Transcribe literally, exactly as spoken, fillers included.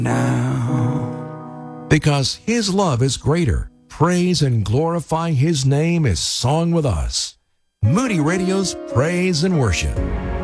now. Because His love is greater, praise and glorify His name is song with us. Moody Radio's Praise and Worship.